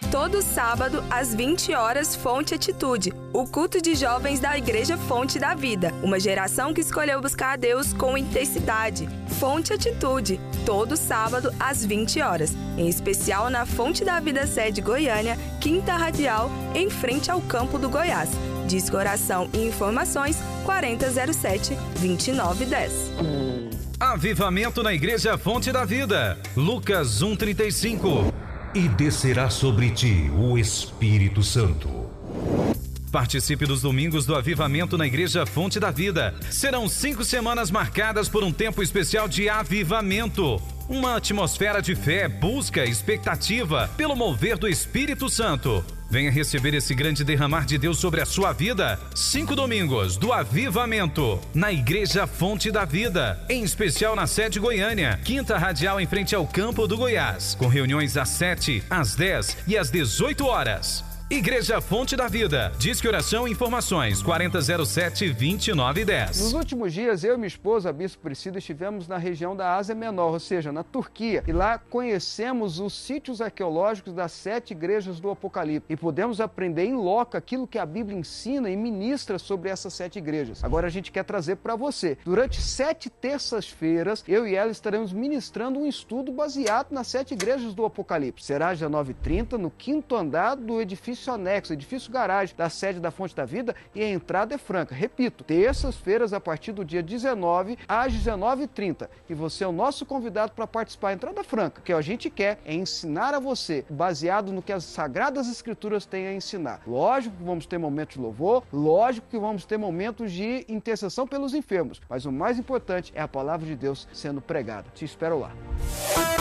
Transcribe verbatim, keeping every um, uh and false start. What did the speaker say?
Todo sábado, às vinte horas, Fonte Atitude, o culto de jovens da Igreja Fonte da Vida, uma geração que escolheu buscar a Deus com intensidade. Fonte Atitude, todo sábado, às vinte horas, em especial na Fonte da Vida Sede Goiânia, Quinta Radial, em frente ao Campo do Goiás. Disque Oração e Informações quarenta zero sete, vinte e nove dez. Avivamento na Igreja Fonte da Vida. Lucas um, trinta e cinco. E descerá sobre ti o Espírito Santo. Participe dos domingos do Avivamento na Igreja Fonte da Vida. Serão cinco semanas marcadas por um tempo especial de avivamento. Uma atmosfera de fé, busca, expectativa pelo mover do Espírito Santo. Venha receber esse grande derramar de Deus sobre a sua vida. Cinco domingos do Avivamento na Igreja Fonte da Vida, em especial na sede Goiânia, Quinta Radial em frente ao Campo do Goiás, com reuniões às sete, às dez e às dezoito horas. Igreja Fonte da Vida. Disque Oração e Informações quarenta zero sete, vinte e nove dez. Nos últimos dias, eu e minha esposa, a Bispo Priscila, estivemos na região da Ásia Menor, ou seja, na Turquia. E lá conhecemos os sítios arqueológicos das sete igrejas do Apocalipse. E pudemos aprender em loco aquilo que a Bíblia ensina e ministra sobre essas sete igrejas. Agora a gente quer trazer para você. Durante sete terças-feiras, eu e ela estaremos ministrando um estudo baseado nas sete igrejas do Apocalipse. Será às dezenove e trinta, no quinto andar do edifício anexo, edifício garagem da sede da Fonte da Vida, e a entrada é franca. Repito, terças-feiras a partir do dia dezenove às dezenove e trinta. E você é o nosso convidado para participar. A entrada franca. O que a gente quer é ensinar a você, baseado no que as Sagradas Escrituras têm a ensinar. Lógico que vamos ter momentos de louvor, lógico que vamos ter momentos de intercessão pelos enfermos, mas o mais importante é a palavra de Deus sendo pregada. Te espero lá.